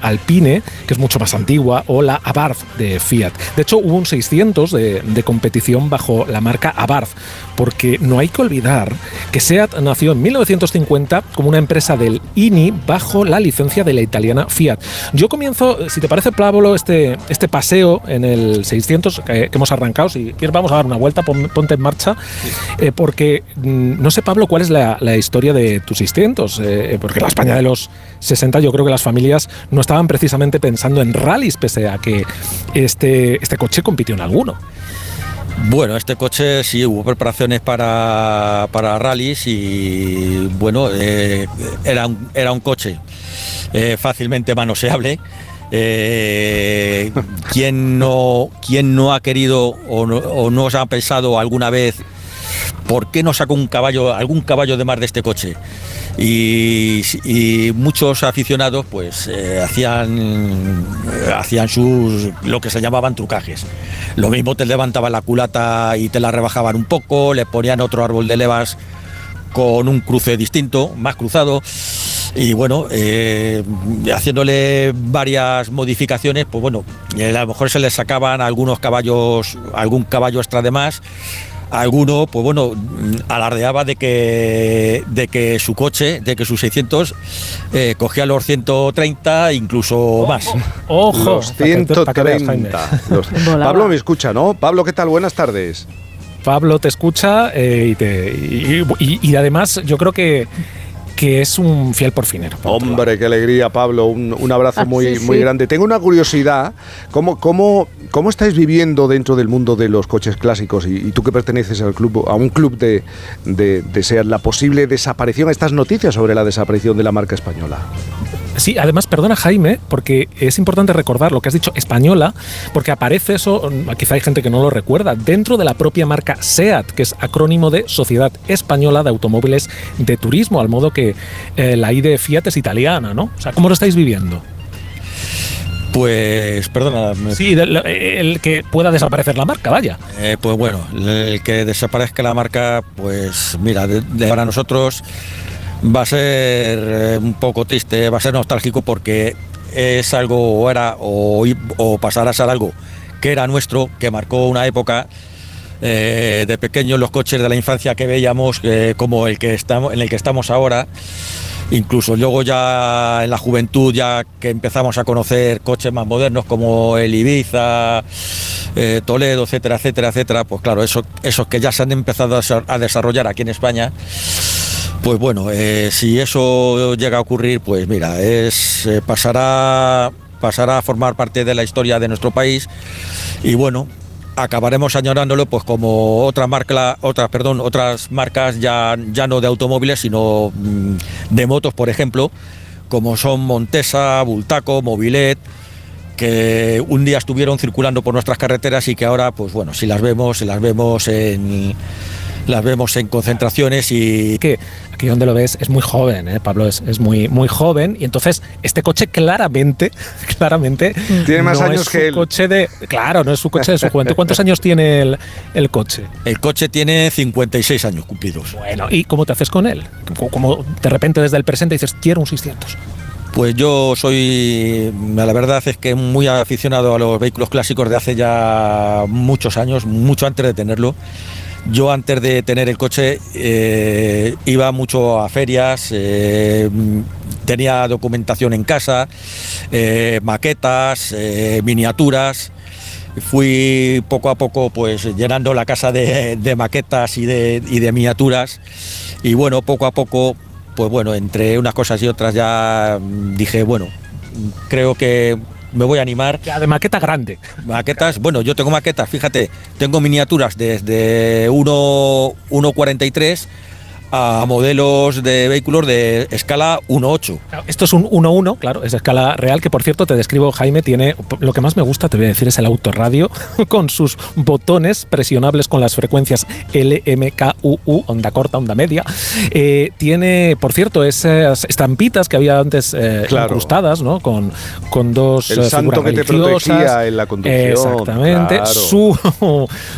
Alpine, que es mucho más antigua, o la Abarth de Fiat. De hecho, hubo un 600 de competición bajo la marca Abarth, porque no hay que olvidar que SEAT nació en 1950 como una empresa del INI bajo la licencia de la italiana Fiat. Yo comienzo, si te parece, Pablo, este paseo en el 600 que hemos arrancado. Si quieres, vamos a dar una vuelta, ponte en marcha, porque no sé, Pablo, cuál es la historia de tu 600, porque la España de los 60 yo creo que las familias no estaban precisamente pensando en rallies, pese a que este coche compitió en alguno. Bueno, este coche sí hubo preparaciones para rallies y bueno, era un coche fácilmente manoseable. ¿Quién no ha querido o no os ha pensado alguna vez por qué no sacó algún caballo de más de este coche? Y muchos aficionados pues hacían lo que se llamaban trucajes. Lo mismo, te levantaban la culata y te la rebajaban un poco, le ponían otro árbol de levas con un cruce distinto, más cruzado, y bueno, haciéndole varias modificaciones, pues bueno, a lo mejor se le sacaban algún caballo extra de más. Alguno, pues bueno, alardeaba de que su coche, de que sus 600 cogía los 130, incluso más. ¡Ojo! Los 130. Pablo me escucha, ¿no? Pablo, ¿qué tal? Buenas tardes. Pablo te escucha y además yo creo que es un fiel porfinero. Hombre, qué alegría, Pablo. Un abrazo muy grande. Tengo una curiosidad. ¿Cómo estáis viviendo dentro del mundo de los coches clásicos? Y tú que perteneces a un club de SEAT, la posible desaparición, estas noticias sobre la desaparición de la marca española. Sí, además, perdona, Jaime, porque es importante recordar lo que has dicho, española, porque aparece eso, quizá hay gente que no lo recuerda, dentro de la propia marca SEAT, que es acrónimo de Sociedad Española de Automóviles de Turismo, al modo que la I de Fiat es italiana, ¿no? O sea, ¿cómo lo estáis viviendo? Pues, perdona. Sí, el que pueda desaparecer la marca, vaya. Pues bueno, el que desaparezca la marca, pues mira, para nosotros va a ser un poco triste, va a ser nostálgico, porque es algo, o pasará a ser algo que era nuestro, que marcó una época. De pequeños, los coches de la infancia que veíamos, como en el que estamos ahora. Incluso luego ya en la juventud, ya que empezamos a conocer coches más modernos como el Ibiza, Toledo, etcétera, etcétera, etcétera, pues claro, esos que ya se han empezado a desarrollar aquí en España, pues bueno, si eso llega a ocurrir, pues mira, pasará a formar parte de la historia de nuestro país y bueno, acabaremos añorándolo pues como otras marcas ya no de automóviles, sino de motos, por ejemplo, como son Montesa, Bultaco, Mobilet, que un día estuvieron circulando por nuestras carreteras y que ahora, pues bueno, si las vemos en concentraciones. Y que aquí donde lo ves es muy joven, Pablo es muy joven, y entonces este coche claramente tiene más años que él. Claro, no es su coche de su juventud. ¿Cuántos años tiene el coche? El coche tiene 56 años cumplidos. Bueno, ¿y cómo te haces con él? ¿Cómo de repente desde el presente dices, quiero un 600? Pues yo soy, la verdad es que muy aficionado a los vehículos clásicos de hace ya muchos años, mucho antes de tenerlo. Yo antes de tener el coche iba mucho a ferias, tenía documentación en casa, maquetas, miniaturas. Fui poco a poco pues llenando la casa de maquetas y de miniaturas, y bueno, poco a poco, pues bueno, entre unas cosas y otras ya dije, bueno, creo que me voy a animar. Ya, de maqueta grande. Maquetas, bueno, yo tengo maquetas, fíjate, tengo miniaturas desde 1.43 a modelos de vehículos de escala 1.8. Claro, esto es un 1.1, claro, es escala real, que por cierto te describo, Jaime, tiene, lo que más me gusta, te voy a decir, es el autorradio, con sus botones presionables con las frecuencias L, M, K, U, onda corta, onda media. Tiene, por cierto, esas estampitas que había antes incrustadas, ¿no? Con dos el santo que te protegía en la conducción. Exactamente. Claro.